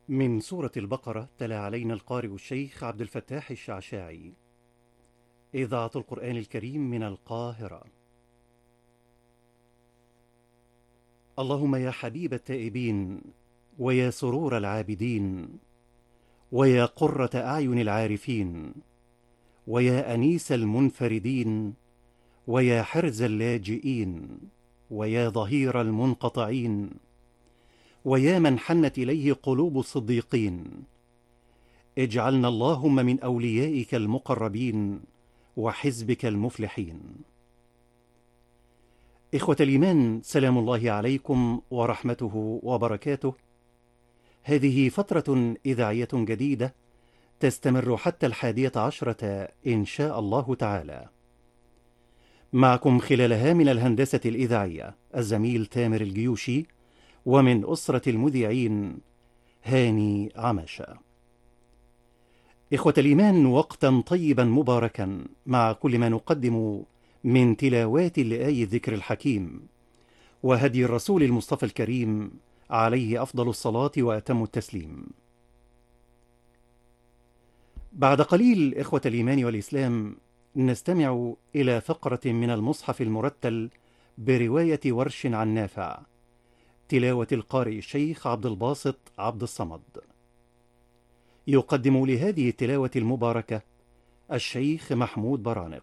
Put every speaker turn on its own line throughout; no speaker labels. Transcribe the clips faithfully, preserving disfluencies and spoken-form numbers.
من سورة البقرة تلا علينا القارئ الشيخ عبد الفتاح الشعشاعي. إذاعة القرآن الكريم من القاهرة. اللهم يا حبيب التائبين، ويا سرور العابدين، ويا قرة أعين العارفين، ويا أنيس المنفردين، ويا حرز اللاجئين، ويا ظهير المنقطعين، ويا من حنت إليه قلوب الصديقين، اجعلنا اللهم من أوليائك المقربين وحزبك المفلحين. إخوة الإيمان، سلام الله عليكم ورحمته وبركاته. هذه فترة إذاعية جديدة تستمر حتى الحادية عشرة إن شاء الله تعالى. معكم خلالها من الهندسة الإذاعية الزميل تامر الجيوشي، ومن أسرة المذيعين هاني عماشة. إخوة الإيمان، وقتا طيبا مباركا مع كل ما نقدم من تلاوات لآي الذكر الحكيم وهدي الرسول المصطفى الكريم عليه أفضل الصلاة وأتم التسليم. بعد قليل إخوة الإيمان والإسلام نستمع إلى فقرة من المصحف المرتل برواية ورش عن نافع، تلاوة القارئ الشيخ عبد الباسط عبد الصمد. يقدم لهذه التلاوة المباركة الشيخ محمود برانق.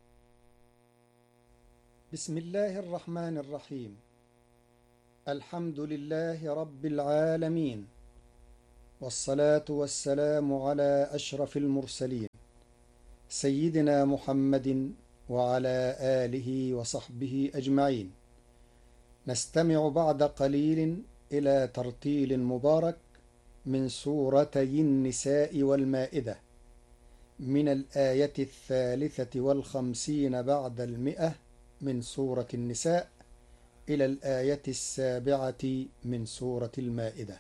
بسم الله الرحمن الرحيم. الحمد لله رب العالمين، والصلاة والسلام على أشرف المرسلين سيدنا محمد وعلى آله وصحبه أجمعين. نستمع بعد قليل إلى ترتيل مبارك من سورتي النساء والمائدة، من الآية الثالثة والخمسين بعد المئة من سورة النساء إلى الآية السابعة من سورة المائدة.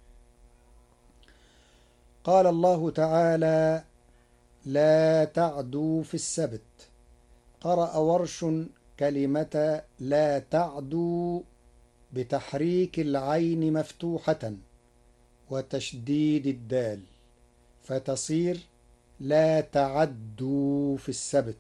قال الله تعالى: لا تعدوا في السبت. قرأ ورش كلمة لا تعدوا بتحريك العين مفتوحة وتشديد الدال، فتصير لا تعدوا في السبت،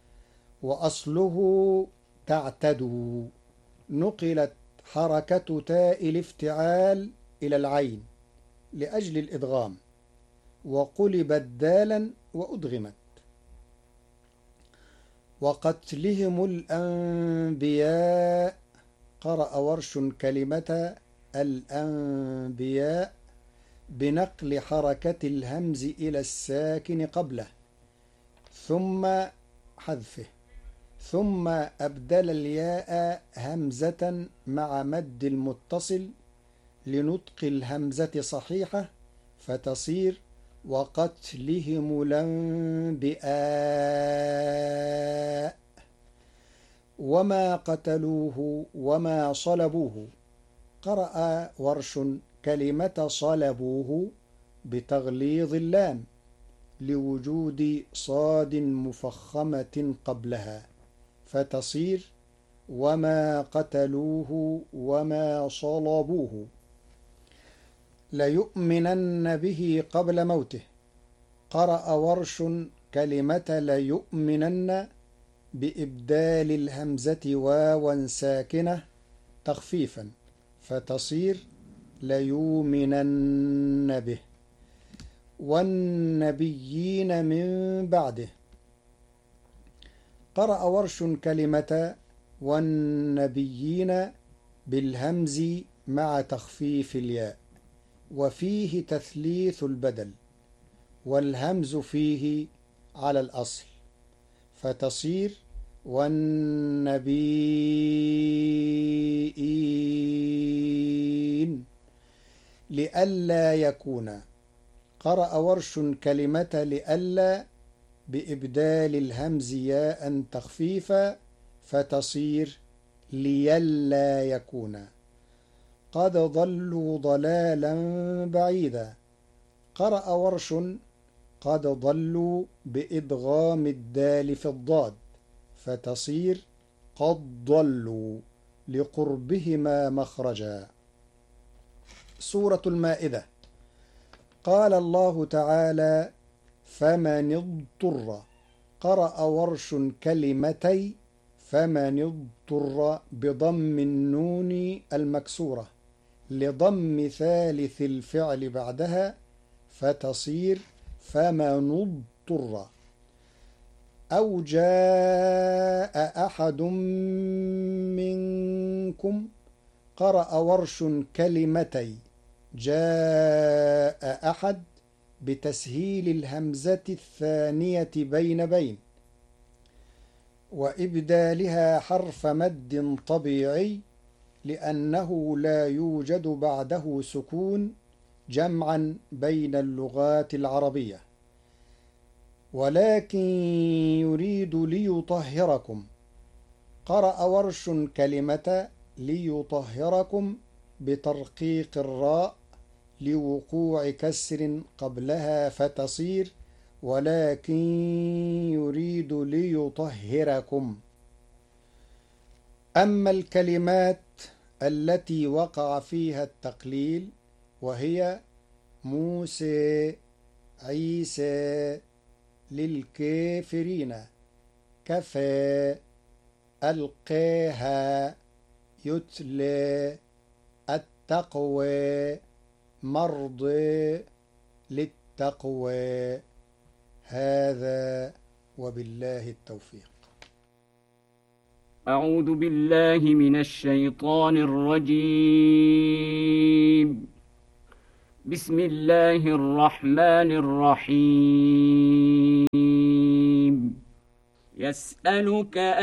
وأصله تعتدوا. نقلت حركة تاء الافتعال إلى العين لأجل الإدغام، وقلبت دالا وأدغمت. وقتلهم الأنبياء. قرأ ورش كلمة الأنبياء بنقل حركة الهمز إلى الساكن قبله ثم حذفه، ثم أبدل الياء همزة مع مد المتصل لنطق الهمزة صحيحة، فتصير وقتلهم الأنبياء. وما قتلوه وما صلبوه. قرأ ورش كلمة صلبوه بتغليظ اللام لوجود صاد مفخمة قبلها، فتصير وما قتلوه وما صلبوه. ليؤمنن به قبل موته. قرأ ورش كلمة ليؤمنن بإبدال الهمزة واوا ساكنة تخفيفا، فتصير ليؤمنن به. والنبيين من بعده. قرأ ورش كلمة والنبيين بالهمز مع تخفيف الياء، وفيه تثليث البدل، والهمز فيه على الأصل، فتصير والنبيين لئلا يكون. قرأ ورش كلمة لئلا بإبدال الهمز ياء تخفيفا، فتصير ليلا يكون. قد ضلوا ضلالا بعيدا. قرأ ورش قد ضلوا بإدغام الدال في الضاد، فتصير قد ضلوا لقربهما مخرجا. سورة المائدة قال الله تعالى فمن اضطر. قرأ ورش كلمتي فمن اضطر بضم النون المكسورة لضم ثالث الفعل بعدها فتصير فمن اضطر. أو جاء أحد منكم. قرأ ورش كلمتي جاء أحد بتسهيل الهمزة الثانية بين بين وإبدالها حرف مد طبيعي لأنه لا يوجد بعده سكون جمعا بين اللغات العربية. ولكن يريد ليطهركم. قرأ ورش كلمة ليطهركم بترقيق الراء لوقوع كسر قبلها فتصير ولكن يريد ليطهركم. أما الكلمات التي وقع فيها التقليل وهي موسى عيسى للكافرين كفى ألقاها يتلى التقوى مرضى للتقوى. هذا وبالله التوفيق.
أعوذ بالله من الشيطان الرجيم. بسم الله الرحمن الرحيم. يسألك